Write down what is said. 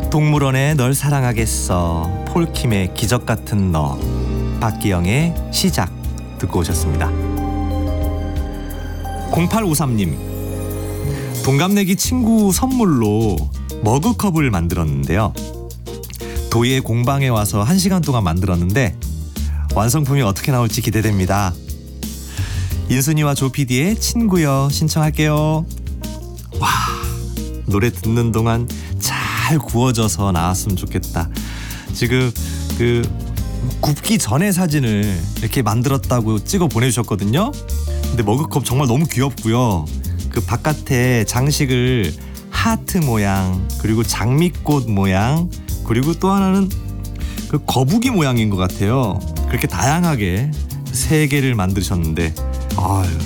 동물원에 널 사랑하겠어, 폴킴의 기적 같은 너, 박기영의 시작 듣고 오셨습니다. 0853님, 동갑내기 친구 선물로 머그컵을 만들었는데요. 도예의 공방에 와서 1시간 동안 만들었는데 완성품이 어떻게 나올지 기대됩니다. 인순이와 조PD의 친구여 신청할게요. 와, 노래 듣는 동안 잘 구워져서 나왔으면 좋겠다. 지금 굽기 전에 사진을 이렇게 만들었다고 찍어 보내주셨거든요. 근데 머그컵 정말 너무 귀엽고요. 그 바깥에 장식을 하트 모양, 그리고 장미꽃 모양, 그리고 또 하나는 그 거북이 모양인 것 같아요. 그렇게 다양하게 3개를 만드셨는데, 아유,